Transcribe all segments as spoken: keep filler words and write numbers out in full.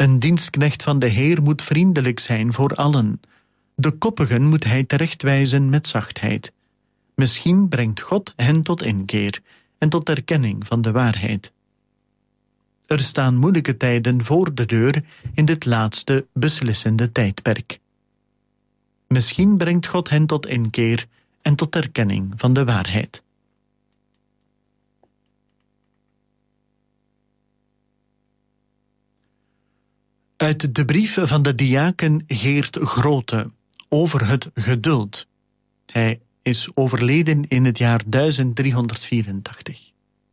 Een dienstknecht van de Heer moet vriendelijk zijn voor allen. De koppigen moet hij terechtwijzen met zachtheid. Misschien brengt God hen tot inkeer en tot erkenning van de waarheid. Er staan moeilijke tijden voor de deur in dit laatste beslissende tijdperk. Misschien brengt God hen tot inkeer en tot erkenning van de waarheid. Uit de brief van de diaken Geert Grote over het geduld. Hij is overleden in het jaar duizend driehonderdvierentachtig.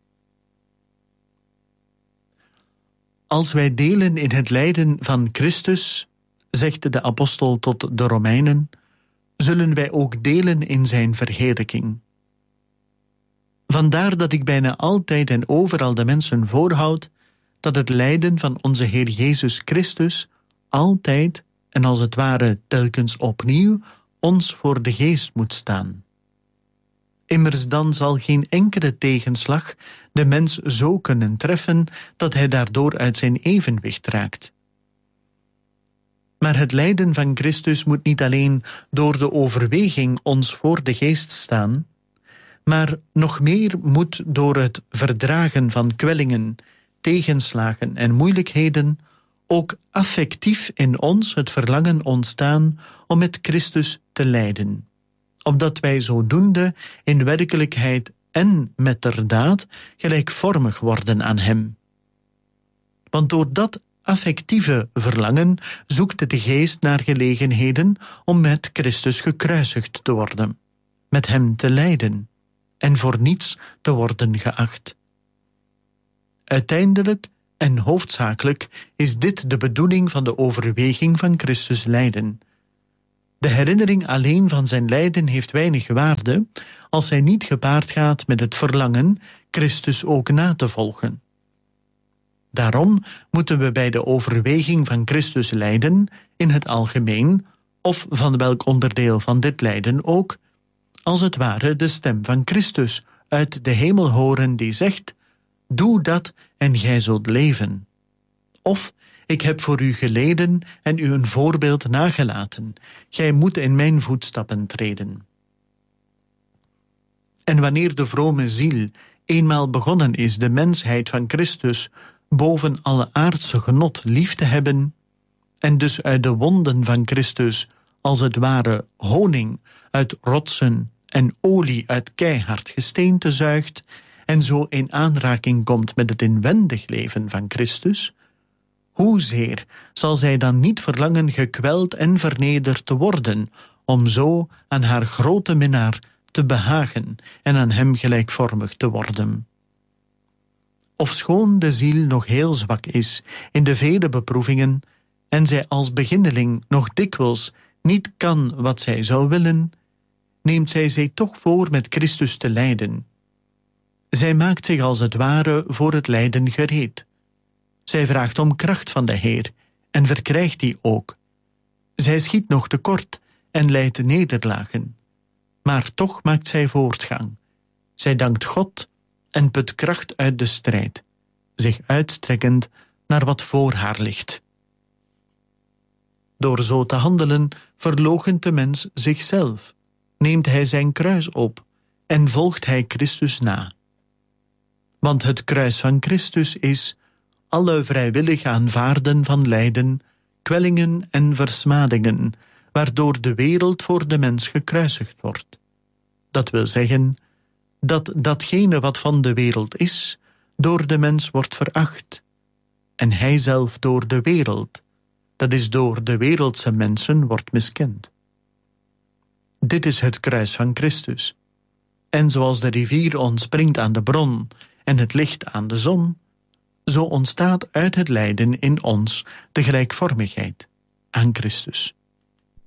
Als wij delen in het lijden van Christus, zegt de apostel tot de Romeinen, zullen wij ook delen in zijn verheerlijking. Vandaar dat ik bijna altijd en overal de mensen voorhoud dat het lijden van onze Heer Jezus Christus altijd en als het ware telkens opnieuw ons voor de geest moet staan. Immers dan zal geen enkele tegenslag de mens zo kunnen treffen dat hij daardoor uit zijn evenwicht raakt. Maar het lijden van Christus moet niet alleen door de overweging ons voor de geest staan, maar nog meer moet door het verdragen van kwellingen, tegenslagen en moeilijkheden ook affectief in ons het verlangen ontstaan om met Christus te lijden, opdat wij zodoende in werkelijkheid en metterdaad gelijkvormig worden aan hem. Want door dat affectieve verlangen zoekt de geest naar gelegenheden om met Christus gekruisigd te worden, met hem te lijden en voor niets te worden geacht. Uiteindelijk en hoofdzakelijk is dit de bedoeling van de overweging van Christus lijden. De herinnering alleen van zijn lijden heeft weinig waarde als zij niet gepaard gaat met het verlangen Christus ook na te volgen. Daarom moeten we bij de overweging van Christus lijden in het algemeen, of van welk onderdeel van dit lijden ook, als het ware de stem van Christus uit de hemel horen die zegt: doe dat en gij zult leven. Of, ik heb voor u geleden en u een voorbeeld nagelaten. Gij moet in mijn voetstappen treden. En wanneer de vrome ziel eenmaal begonnen is de mensheid van Christus boven alle aardse genot lief te hebben, en dus uit de wonden van Christus als het ware honing uit rotsen en olie uit keihard gesteente zuigt, en zo in aanraking komt met het inwendig leven van Christus, hoezeer zal zij dan niet verlangen gekweld en vernederd te worden, om zo aan haar grote minnaar te behagen en aan hem gelijkvormig te worden. Ofschoon de ziel nog heel zwak is in de vele beproevingen, en zij als beginneling nog dikwijls niet kan wat zij zou willen, neemt zij zich toch voor met Christus te lijden. Zij maakt zich als het ware voor het lijden gereed. Zij vraagt om kracht van de Heer en verkrijgt die ook. Zij schiet nog tekort en lijdt nederlagen. Maar toch maakt zij voortgang. Zij dankt God en put kracht uit de strijd, zich uitstrekkend naar wat voor haar ligt. Door zo te handelen verloochent de mens zichzelf, neemt hij zijn kruis op en volgt hij Christus na. Want het kruis van Christus is alle vrijwillig aanvaarden van lijden, kwellingen en versmadingen, waardoor de wereld voor de mens gekruisigd wordt. Dat wil zeggen dat datgene wat van de wereld is, door de mens wordt veracht, en hij zelf door de wereld, dat is door de wereldse mensen, wordt miskend. Dit is het kruis van Christus. En zoals de rivier ontspringt aan de bron en het licht aan de zon, zo ontstaat uit het lijden in ons de gelijkvormigheid aan Christus.